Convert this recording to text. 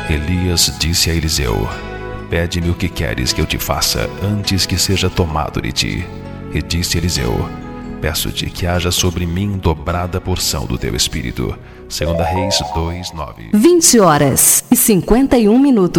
Elias disse a Eliseu: pede-me o que queres que eu te faça antes que seja tomado de ti. E disse Eliseu: peço-te que haja sobre mim dobrada porção do teu espírito. 2 Reis 2:9. 20h51.